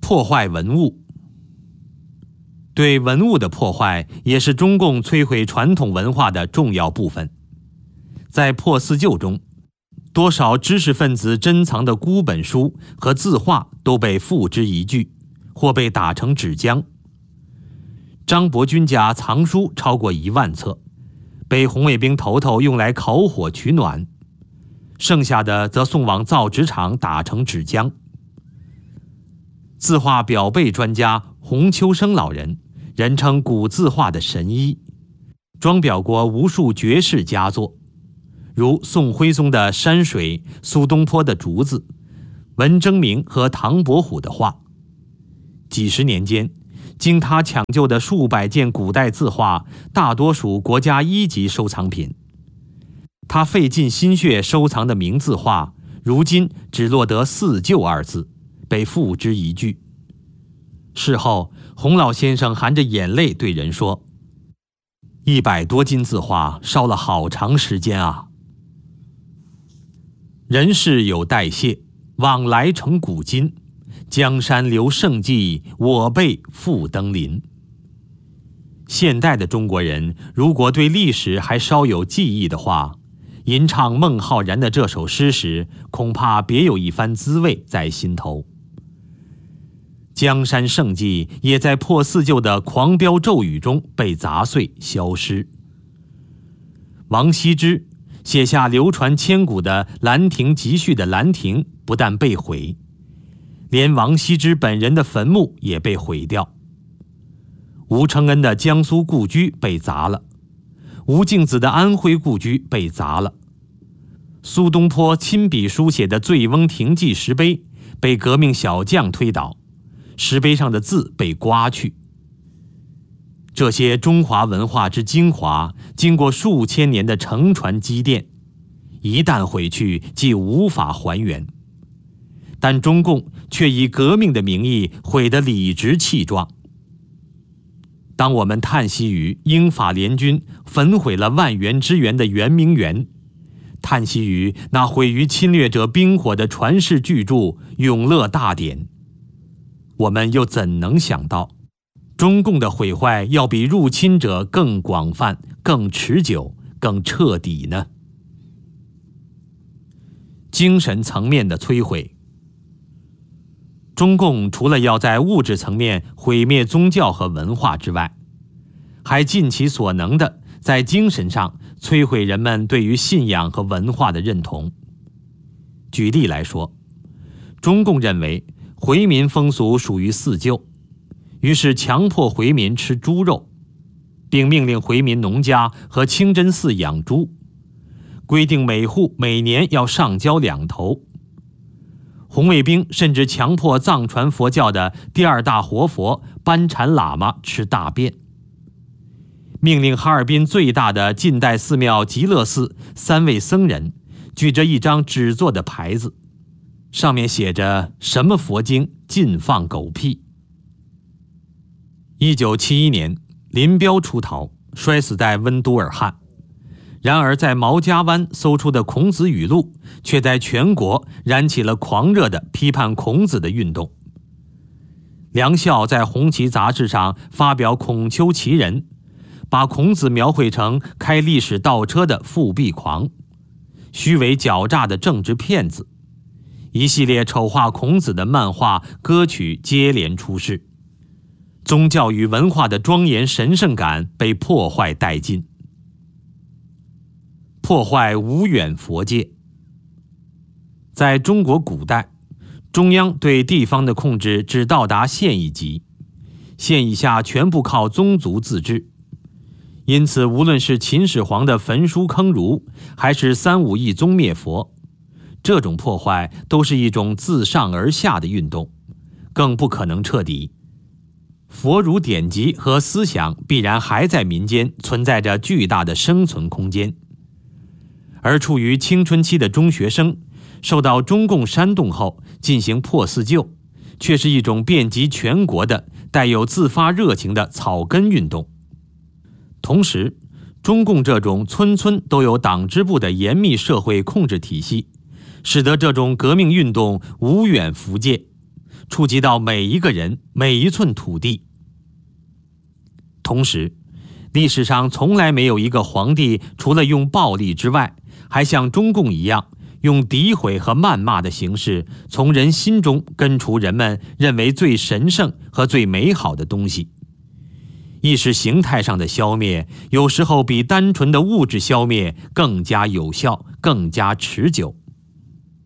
破坏文物。对文物的破坏也是中共摧毁传统文化的重要部分。在破四旧中，多少知识分子珍藏的孤本书和字画都被付之一炬，或被打成纸浆。张伯钧家藏书超过1万册，被红卫兵头头用来烤火取暖，剩下的则送往造纸厂打成纸浆。字画裱背专家洪秋生老人，人称古字画的神医，装裱过无数绝世佳作，如宋徽宗的山水、苏东坡的竹子、文征明和唐伯虎的画。几十年间，经他抢救的数百件古代字画，大多属国家1级收藏品。他费尽心血收藏的名字画，如今只落得四旧2字，被付之一炬。事后，洪老先生含着眼泪对人说：“100多斤字画烧了好长时间啊。”人世有代谢，往来成古今。江山留胜迹，我辈复登临。现代的中国人如果对历史还稍有记忆的话，吟唱孟浩然的这首诗时，恐怕别有一番滋味在心头。江山胜迹也在破四旧的狂飙骤雨中被砸碎消失。王羲之写下流传千古的《兰亭集序》的兰亭不但被毁，连王羲之本人的坟墓也被毁掉。吴承恩的江苏故居被砸了，吴敬梓的安徽故居被砸了，苏东坡亲笔书写的《醉翁亭记》石碑被革命小将推倒，石碑上的字被刮去。这些中华文化之精华，经过数千年的承传积淀，一旦毁去，即无法还原。但中共却以革命的名义毁得理直气壮。当我们叹息于英法联军焚毁了万元之源的圆明园，叹息于那毁于侵略者冰火的传世巨著《永乐大典》，我们又怎能想到，中共的毁坏要比入侵者更广泛、更持久、更彻底呢？精神层面的摧毁。中共除了要在物质层面毁灭宗教和文化之外，还尽其所能的在精神上摧毁人们对于信仰和文化的认同。举例来说，中共认为回民风俗属于四旧，于是强迫回民吃猪肉，并命令回民农家和清真寺养猪，规定每户每年要上交2头。红卫兵甚至强迫藏传佛教的第2大活佛班禅喇嘛吃大便，命令哈尔滨最大的近代寺庙极乐寺3位僧人举着一张纸做的牌子，上面写着什么佛经禁放狗屁。1971年，林彪出逃，摔死在温都尔汗。然而在毛家湾搜出的孔子语录，却在全国燃起了狂热的批判孔子的运动。梁孝在《红旗》杂志上发表《孔丘奇人》，把孔子描绘成开历史倒车的复辟狂，虚伪狡诈的政治骗子。一系列丑化孔子的漫画、歌曲接连出世，宗教与文化的庄严神圣感被破坏殆尽。破坏无远佛界。在中国古代，中央对地方的控制只到达县一级，县以下全部靠宗族自治。因此，无论是秦始皇的焚书坑儒，还是3、5亿宗灭佛，这种破坏都是一种自上而下的运动，更不可能彻底。佛儒典籍和思想必然还在民间存在着巨大的生存空间。而处于青春期的中学生，受到中共煽动后进行破四旧，却是一种遍及全国的带有自发热情的草根运动。同时，中共这种村村都有党支部的严密社会控制体系，使得这种革命运动无远弗届， 触及到每一个人、每一寸土地。同时，历史上从来没有一个皇帝除了用暴力之外，还像中共一样，用诋毁和谩骂的形式，从人心中根除人们认为最神圣和最美好的东西。意识形态上的消灭，有时候比单纯的物质消灭更加有效，更加持久。